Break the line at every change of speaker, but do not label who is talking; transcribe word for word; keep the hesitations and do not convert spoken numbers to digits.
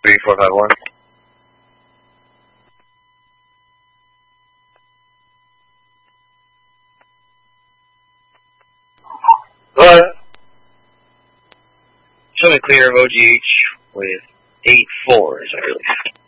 three four five one. What? Show me clear of O G H with eight fours, I believe.